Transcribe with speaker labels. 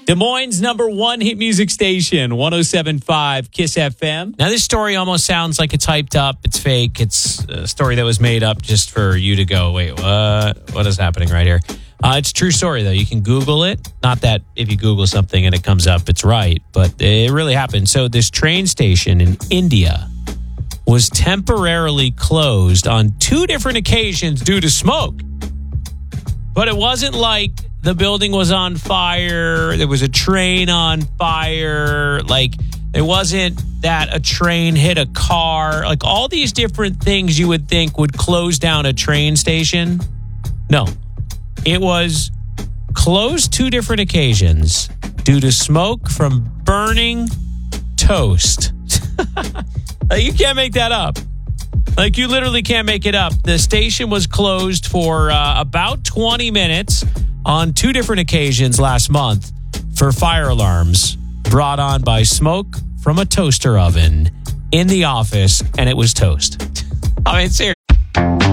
Speaker 1: Des Moines' number one hit music station, 107.5 KISS FM. Now, this story almost sounds like it's hyped up. It's fake. It's a story that was made up just for you to go, wait, what is happening right here? It's a true story, though. You can Google it. Not that if you Google something and it comes up, it's right, but it really happened. So this train station in India was temporarily closed on 2 different occasions due to smoke. But it wasn't like the building was on fire. There was a train on fire. Like, it wasn't that a train hit a car. Like, all these different things you would think would close down a train station. No. It was closed 2 different occasions due to smoke from burning toast. You can't make that up. Like, you literally can't make it up. The station was closed for about 20 minutes on 2 different occasions last month for fire alarms brought on by smoke from a toaster oven in the office, and it was toast. I mean, seriously.